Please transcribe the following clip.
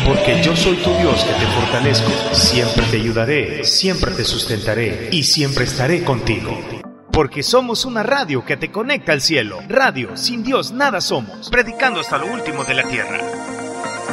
Porque yo soy tu Dios que te fortalezco, siempre te ayudaré, siempre te sustentaré y siempre estaré contigo. Porque somos una radio que te conecta al cielo. Radio, sin Dios nada somos, predicando hasta lo último de la tierra.